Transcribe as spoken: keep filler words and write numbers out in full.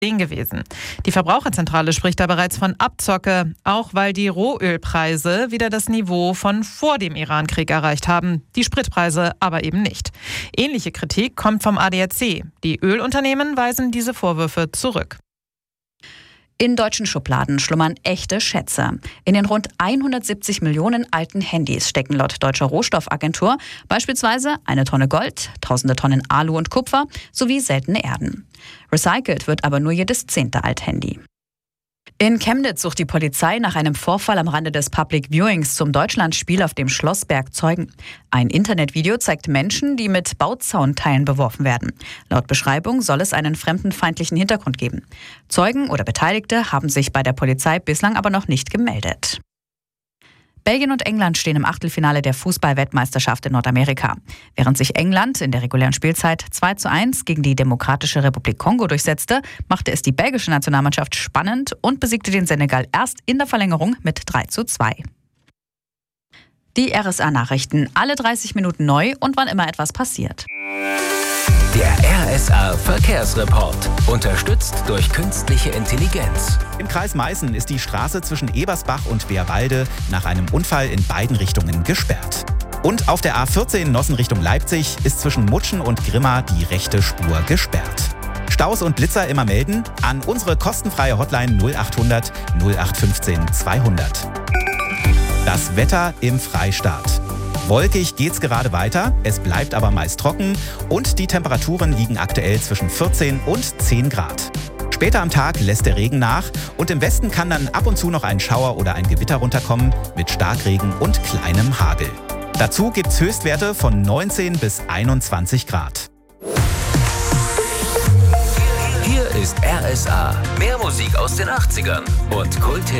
gewesen. Die Verbraucherzentrale spricht da bereits von Abzocke, auch weil die Rohölpreise wieder das Niveau von vor dem Irankrieg erreicht haben, die Spritpreise aber eben nicht. Ähnliche Kritik kommt vom A D A C. Die Ölunternehmen weisen diese Vorwürfe zurück. In deutschen Schubladen schlummern echte Schätze. In den rund hundertsiebzig Millionen alten Handys stecken laut Deutscher Rohstoffagentur beispielsweise eine Tonne Gold, tausende Tonnen Alu und Kupfer sowie seltene Erden. Recycelt wird aber nur jedes zehnte Althandy. In Chemnitz sucht die Polizei nach einem Vorfall am Rande des Public Viewings zum Deutschlandspiel auf dem Schlossberg Zeugen. Ein Internetvideo zeigt Menschen, die mit Bauzaunteilen beworfen werden. Laut Beschreibung soll es einen fremdenfeindlichen Hintergrund geben. Zeugen oder Beteiligte haben sich bei der Polizei bislang aber noch nicht gemeldet. Belgien und England stehen im Achtelfinale der Fußball-Weltmeisterschaft in Nordamerika. Während sich England in der regulären Spielzeit zwei zu eins gegen die Demokratische Republik Kongo durchsetzte, machte es die belgische Nationalmannschaft spannend und besiegte den Senegal erst in der Verlängerung mit drei zu zwei. Die R S A-Nachrichten, alle dreißig Minuten neu und wann immer etwas passiert. Der R S A-Verkehrsreport, unterstützt durch künstliche Intelligenz. Im Kreis Meißen ist die Straße zwischen Ebersbach und Beerwalde nach einem Unfall in beiden Richtungen gesperrt. Und auf der A vierzehn Nossen Richtung Leipzig ist zwischen Mutschen und Grimma die rechte Spur gesperrt. Staus und Blitzer immer melden an unsere kostenfreie Hotline null achthundert null acht fünfzehn zweihundert. Das Wetter im Freistaat. Wolkig geht's gerade weiter, es bleibt aber meist trocken und die Temperaturen liegen aktuell zwischen vierzehn und zehn Grad. Später am Tag lässt der Regen nach und im Westen kann dann ab und zu noch ein Schauer oder ein Gewitter runterkommen mit Starkregen und kleinem Hagel. Dazu gibt's Höchstwerte von neunzehn bis einundzwanzig Grad. Hier ist R S A, mehr Musik aus den achtzigern und Kult